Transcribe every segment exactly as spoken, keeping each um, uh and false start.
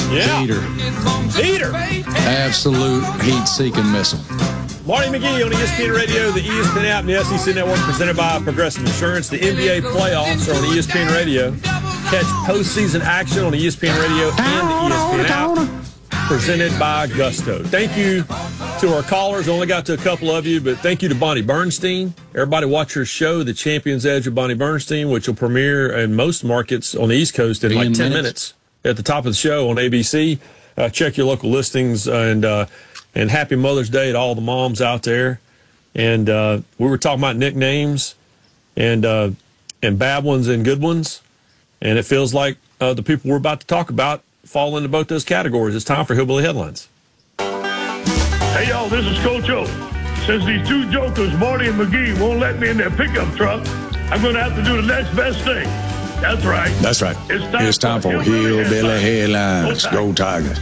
Yeah. Heater. Heater. Absolute heat-seeking missile. Marty McGee on E S P N Radio, the E S P N app, and the S E C Network, presented by Progressive Insurance. The N B A playoffs are on E S P N Radio. Catch postseason action on E S P N Radio and the E S P N app, presented by Gusto. Thank you to our callers. Only got to a couple of you, but thank you to Bonnie Bernstein. Everybody watch her show, The Champion's Edge of Bonnie Bernstein, which will premiere in most markets on the East Coast in like ten minutes at the top of the show on A B C. Uh, check your local listings, and uh, and happy Mother's Day to all the moms out there. And uh, we were talking about nicknames and uh, and bad ones and good ones, and it feels like uh, the people we're about to talk about fall into both those categories. It's time for Hillbilly Headlines. Hey, y'all, this is Coach O. Since these two jokers, Marty and McGee, won't let me in their pickup truck, I'm going to have to do the next best thing. That's right. That's right. It's time, it's time for, for Hillbilly Hillbilly Headlines. Go Tigers.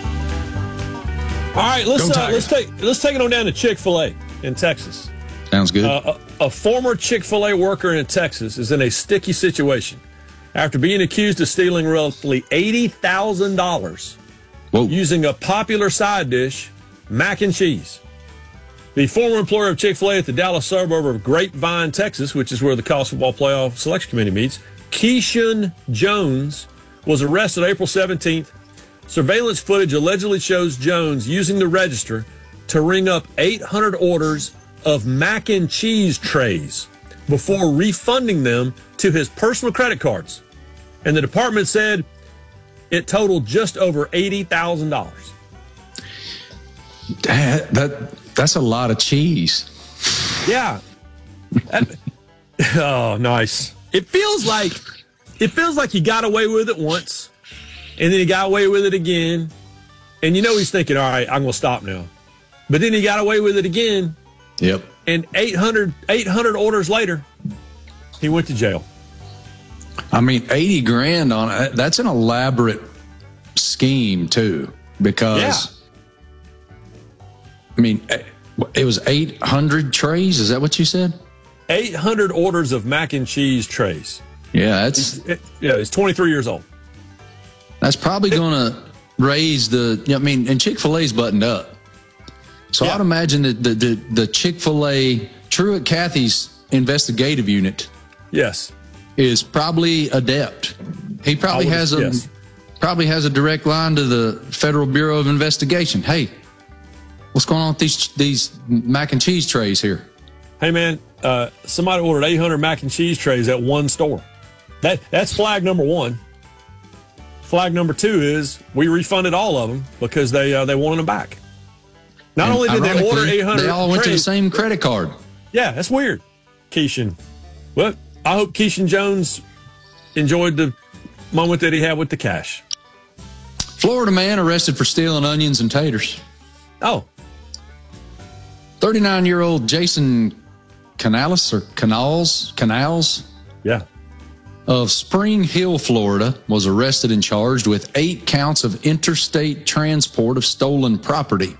All right, let's uh, let's take let's take it on down to Chick-fil-A in Texas. Sounds good. Uh, a, a former Chick-fil-A worker in Texas is in a sticky situation after being accused of stealing roughly eighty thousand dollars using a popular side dish, mac and cheese. The former employer of Chick-fil-A at the Dallas suburb of Grapevine, Texas, which is where the College Football Playoff Selection Committee meets, Keyshawn Jones, was arrested April seventeenth. Surveillance footage allegedly shows Jones using the register to ring up eight hundred orders of mac and cheese trays before refunding them to his personal credit cards. And the department said it totaled just over eighty thousand dollars. That, that, that's a lot of cheese. Yeah. That, oh, nice. It feels like it feels like he got away with it once. And then he got away with it again. And you know he's thinking, all right, I'm going to stop now. But then he got away with it again. Yep. And eight hundred, eight hundred orders later, he went to jail. I mean, eighty grand on it. That's an elaborate scheme, too. Because, yeah. I mean, it was eight hundred trays. Is that what you said? eight hundred orders of mac and cheese trays. Yeah, that's... It, yeah, he's twenty-three years old. That's probably going to raise the, I mean, and Chick-fil-A's buttoned up. So yeah. I'd imagine that the, the, the Chick-fil-A, Truett Cathy's investigative unit, yes, is probably adept. He probably would, has a yes. probably has a direct line to the Federal Bureau of Investigation. Hey, what's going on with these these mac and cheese trays here? Hey man, uh, somebody ordered eight hundred mac and cheese trays at one store. That that's flag number one. Flag number two is we refunded all of them because they uh, they wanted them back. Not and only did they order eight hundred, they all went trays, to the same credit card. Yeah, that's weird. Keyshawn. Well, I hope Keyshawn Jones enjoyed the moment that he had with the cash. Florida man arrested for stealing onions and taters. Oh. thirty-nine-year-old Jason Canales or Canals, Canals? Yeah. Of Spring Hill, Florida, was arrested and charged with eight counts of interstate transport of stolen property.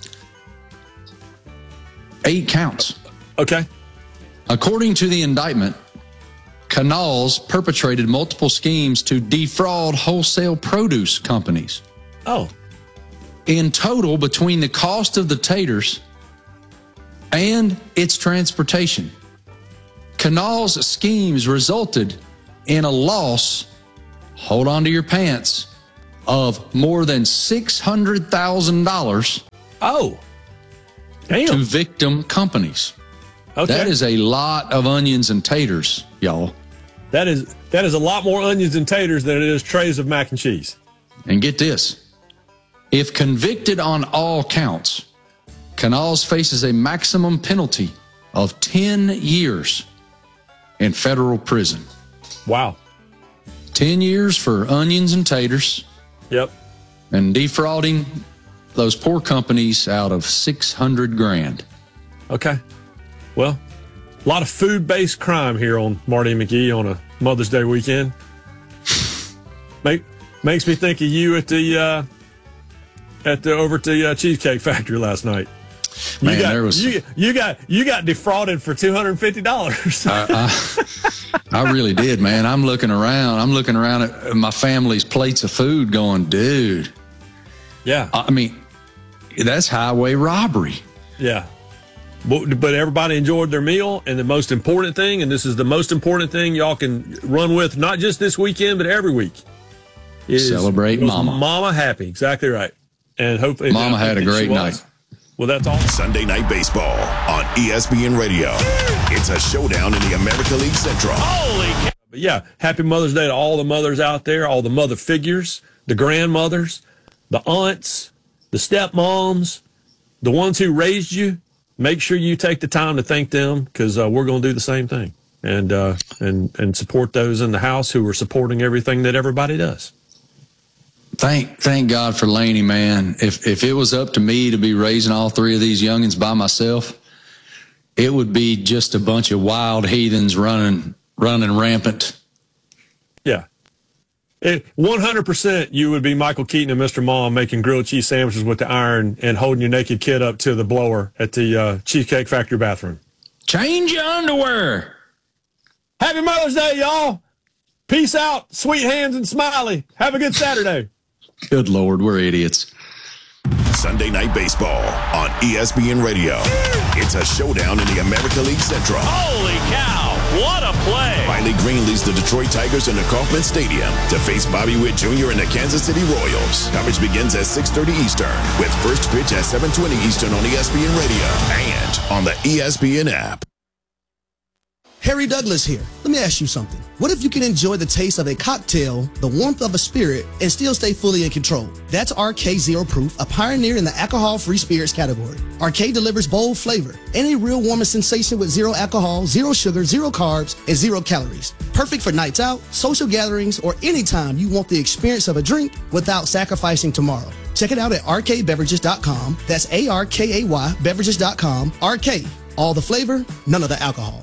Eight counts. Okay. According to the indictment, Canals perpetrated multiple schemes to defraud wholesale produce companies. Oh. In total, between the cost of the taters and its transportation, Canals' schemes resulted in a loss, hold on to your pants, of more than six hundred thousand dollars oh, damn. to victim companies. Okay. That is a lot of onions and taters, y'all. That is that is a lot more onions and taters than it is trays of mac and cheese. And get this. If convicted on all counts, Canals faces a maximum penalty of ten years in federal prison. Wow. ten years for onions and taters. Yep. And defrauding those poor companies out of six hundred grand. Okay. Well, a lot of food-based crime here on Marty and McGee on a Mother's Day weekend. Make, makes me think of you at the uh, at the over at the uh, Cheesecake Factory last night. You Man, got, there was you, you got you got defrauded for two hundred and fifty dollars. I, I, I really did, man. I'm looking around. I'm looking around at my family's plates of food going, dude. Yeah. I mean, that's highway robbery. Yeah. But, but everybody enjoyed their meal. And the most important thing, and this is the most important thing y'all can run with, not just this weekend, but every week. Is celebrate Mama. Mama happy. Exactly right. And hopefully Mama had a great night. Well, that's all. Sunday Night Baseball on E S P N Radio. It's a showdown in the America League Central. Holy cow. But yeah, happy Mother's Day to all the mothers out there, all the mother figures, the grandmothers, the aunts, the stepmoms, the ones who raised you. Make sure you take the time to thank them, because uh, we're going to do the same thing and uh, and and support those in the house who are supporting everything that everybody does. Thank thank God for Laney, man. If if it was up to me to be raising all three of these youngins by myself, it would be just a bunch of wild heathens running running rampant. Yeah. It, one hundred percent you would be Michael Keaton and Mister Mom making grilled cheese sandwiches with the iron and holding your naked kid up to the blower at the uh, Cheesecake Factory bathroom. Change your underwear. Happy Mother's Day, y'all. Peace out, sweet hands and smiley. Have a good Saturday. Good Lord, we're idiots. Sunday Night Baseball on E S P N Radio. It's a showdown in the America League Central. Holy cow, what a play. Riley Green leads the Detroit Tigers into Kauffman Stadium to face Bobby Witt Junior and the Kansas City Royals. Coverage begins at six thirty Eastern with first pitch at seven twenty Eastern on E S P N Radio and on the E S P N app. Harry Douglas here. Let me ask you something. What if you can enjoy the taste of a cocktail, the warmth of a spirit, and still stay fully in control? That's R K Zero Proof, a pioneer in the alcohol-free spirits category. R K delivers bold flavor and a real warming sensation with zero alcohol, zero sugar, zero carbs, and zero calories. Perfect for nights out, social gatherings, or anytime you want the experience of a drink without sacrificing tomorrow. Check it out at R K beverages dot com. That's A R K A Y beverages dot com. R K, all the flavor, none of the alcohol.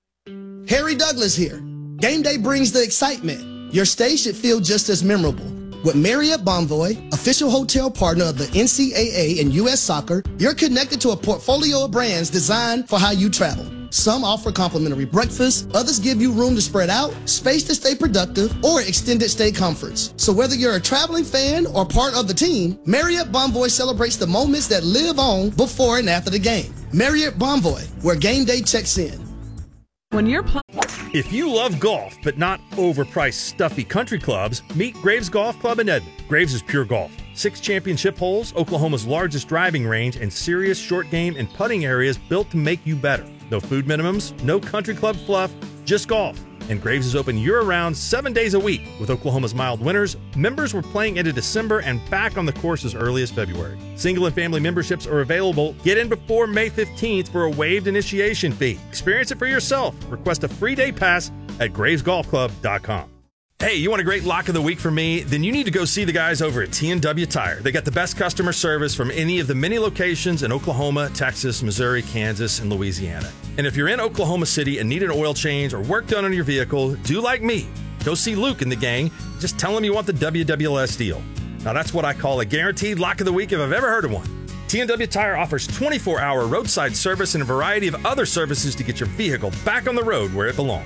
Harry Douglas here. Game day brings the excitement. Your stay should feel just as memorable. With Marriott Bonvoy, official hotel partner of the N C double A and U S Soccer, you're connected to a portfolio of brands designed for how you travel. Some offer complimentary breakfast, others give you room to spread out, space to stay productive, or extended stay comforts. So whether you're a traveling fan or part of the team, Marriott Bonvoy celebrates the moments that live on before and after the game. Marriott Bonvoy, where game day checks in. When you're pl- If you love golf, but not overpriced, stuffy country clubs, meet Graves Golf Club in Edmond. Graves is pure golf. Six championship holes, Oklahoma's largest driving range, and serious short game and putting areas built to make you better. No food minimums, no country club fluff, just golf. And Graves is open year-round, seven days a week. With Oklahoma's mild winters, members were playing into December and back on the course as early as February. Single and family memberships are available. Get in before May fifteenth for a waived initiation fee. Experience it for yourself. Request a free day pass at graves golf club dot com. Hey, you want a great lock of the week from me? Then you need to go see the guys over at T and W Tire. They got the best customer service from any of the many locations in Oklahoma, Texas, Missouri, Kansas, and Louisiana. And if you're in Oklahoma City and need an oil change or work done on your vehicle, do like me. Go see Luke and the gang. Just tell him you want the W W L S deal. Now that's what I call a guaranteed lock of the week if I've ever heard of one. T and W Tire offers twenty-four hour roadside service and a variety of other services to get your vehicle back on the road where it belongs.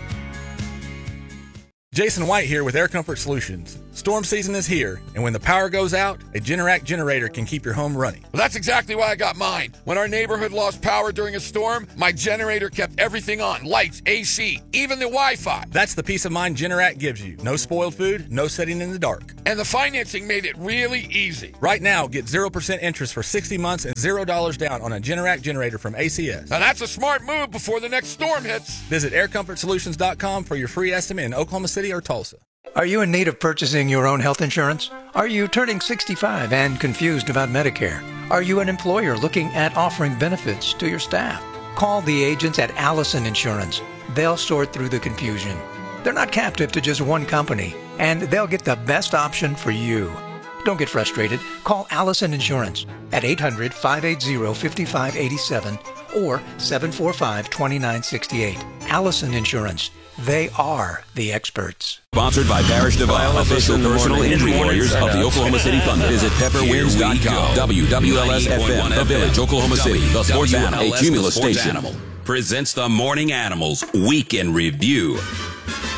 Jason White here with Air Comfort Solutions. Storm season is here, and when the power goes out, a Generac generator can keep your home running. Well, that's exactly why I got mine. When our neighborhood lost power during a storm, my generator kept everything on. Lights, A C, even the Wi-Fi. That's the peace of mind Generac gives you. No spoiled food, no sitting in the dark. And the financing made it really easy. Right now, get zero percent interest for sixty months and zero dollars down on a Generac generator from A C S. Now that's a smart move before the next storm hits. Visit air comfort solutions dot com for your free estimate in Oklahoma City or Tulsa. Are you in need of purchasing your own health insurance? Are you turning sixty-five and confused about Medicare? Are you an employer looking at offering benefits to your staff? Call the agents at Allison Insurance. They'll sort through the confusion. They're not captive to just one company, and they'll get the best option for you. Don't get frustrated. Call Allison Insurance at eight hundred, five eight zero, five five eight seven or seven four five, two nine six eight. Allison Insurance. They are the experts. Sponsored by Parish Deville, official personal injury warriors of the Oklahoma City Thunder. Visit pepper winds dot com. W W L S F M, The Village, Oklahoma City. The Sports Animal, a Cumulus station. Presents the Morning Animals Week in Review.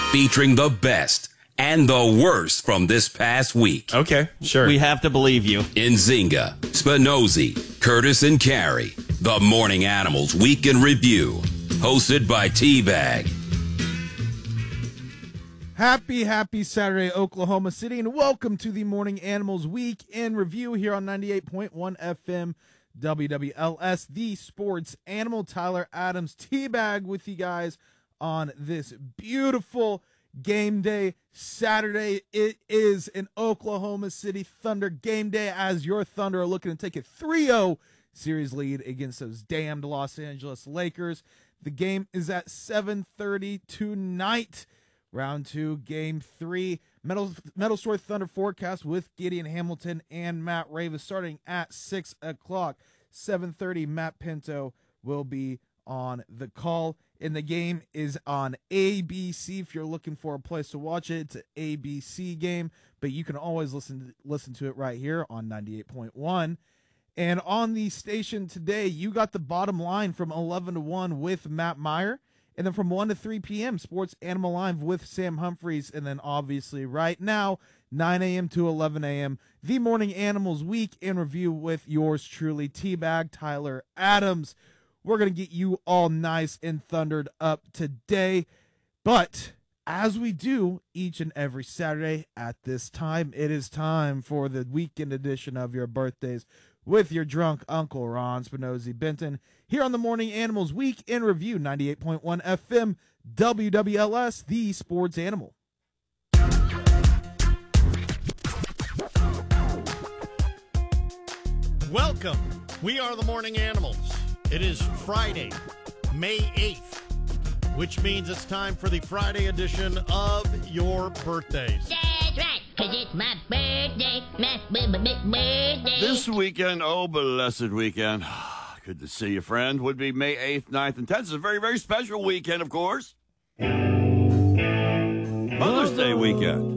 featuring the best and the worst from this past week. Okay, sure. We have to believe you. Nzinga, Spinozzi, Curtis, and Carey. The Morning Animals Week in Review. Hosted by T-Bag. Happy, happy Saturday, Oklahoma City, and welcome to the Morning Animals Week in Review here on ninety-eight point one F M W W L S, the sports animal. Tyler Adams, T-Bag with you guys on this beautiful game day Saturday. It is an Oklahoma City Thunder game day as your Thunder are looking to take a three oh series lead against those damned Los Angeles Lakers. The game is at seven thirty tonight. Round two, game three. Metal, Metal Story Thunder forecast with Gideon Hamilton and Matt Ravis starting at six o'clock. seven thirty, Matt Pinto will be on the call. And the game is on A B C. If you're looking for a place to watch it, it's an A B C game. But you can always listen to, listen to it right here on ninety-eight point one. And on the station today, you got the bottom line from eleven to one with Matt Meyer. And then from one to three p.m., Sports Animal Live with Sam Humphreys. And then obviously right now, nine a.m. to eleven a.m., the Morning Animals Week in Review with yours truly, T-Bag, Tyler Adams. We're going to get you all nice and thundered up today. But as we do each and every Saturday at this time, it is time for the weekend edition of your birthdays with your drunk Uncle Ron Spinozzi Benton here on the Morning Animals Week in Review, ninety-eight point one F M W W L S, the sports animal. Welcome. We are the Morning Animals. It is Friday, May eighth, which means it's time for the Friday edition of your birthdays. That's right, because it's my birthday, my birthday. This weekend, oh, blessed weekend. Good to see you, friend. Would be May eighth, ninth, and tenth. It's a very, very special weekend, of course. Mother's Day weekend.